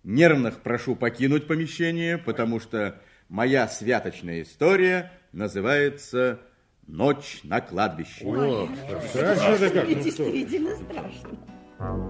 Нервных прошу покинуть помещение, потому что моя святочная история называется «Ночь на кладбище». Ой, страшно-то как. Действительно страшно.